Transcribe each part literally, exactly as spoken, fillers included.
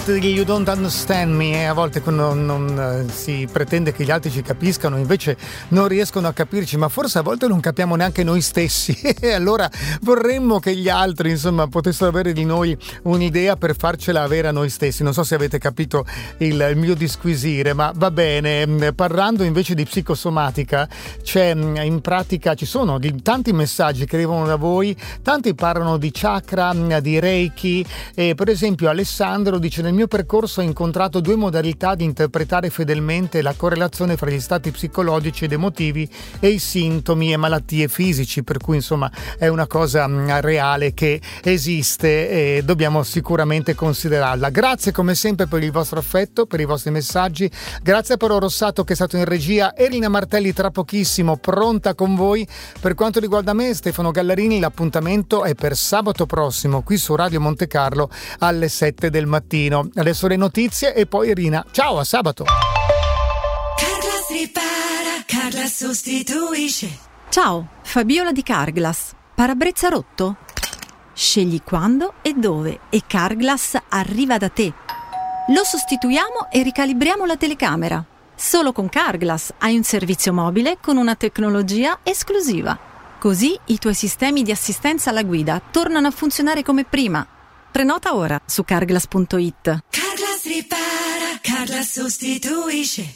You don't understand me, e a volte non, non si pretende che gli altri ci capiscano, invece non riescono a capirci, ma forse a volte non capiamo neanche noi stessi e allora vorremmo che gli altri insomma potessero avere di noi un'idea per farcela avere a noi stessi. Non so se avete capito il, il mio disquisire, ma va bene. Parlando invece di psicosomatica, c'è in pratica ci sono di, tanti messaggi che arrivano da voi, tanti parlano di chakra, di reiki, e per esempio Alessandro dice: nel mio percorso ho incontrato due modalità di interpretare fedelmente la correlazione fra gli stati psicologici ed emotivi e i sintomi e malattie fisici, per cui insomma è una cosa reale che esiste e dobbiamo sicuramente considerarla. Grazie come sempre per il vostro affetto, per i vostri messaggi. Grazie a Paolo Rossato che è stato in regia, Elina Martelli tra pochissimo pronta con voi. Per quanto riguarda me, Stefano Gallarini, l'appuntamento è per sabato prossimo qui su Radio Monte Carlo alle sette del mattino. Adesso le notizie e poi Irina. Ciao, a sabato. Carglass ripara, Carglass sostituisce. Ciao, Fabiola di Carglass. Parabrezza rotto? Scegli quando e dove e Carglass arriva da te. Lo sostituiamo e ricalibriamo la telecamera. Solo con Carglass hai un servizio mobile con una tecnologia esclusiva. Così i tuoi sistemi di assistenza alla guida tornano a funzionare come prima. Prenota ora su carglass punto it. Carglass ripara, Carglass sostituisce.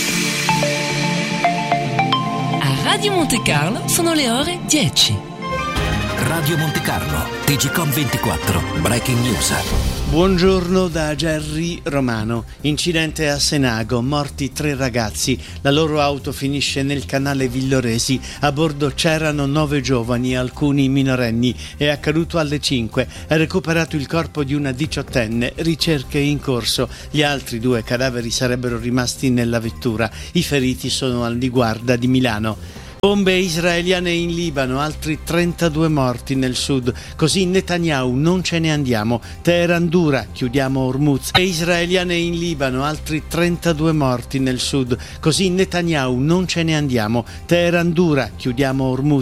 A Radio Monte Carlo sono le ore dieci. Radio Monte Carlo, T G Com ventiquattro, Breaking News. Buongiorno da Gerry Romano. Incidente a Senago, morti tre ragazzi. La loro auto finisce nel canale Villoresi. A bordo c'erano nove giovani, alcuni minorenni. È accaduto alle cinque. È recuperato il corpo di una diciottenne. Ricerche in corso. Gli altri due cadaveri sarebbero rimasti nella vettura. I feriti sono al di guarda di Milano. Bombe israeliane in Libano, altri trentadue morti nel sud. Così Netanyahu: non ce ne andiamo. Teheran dura, chiudiamo Hormuz. E israeliane in Libano, altri trentadue morti nel sud. Così Netanyahu: non ce ne andiamo. Teheran dura, chiudiamo Hormuz.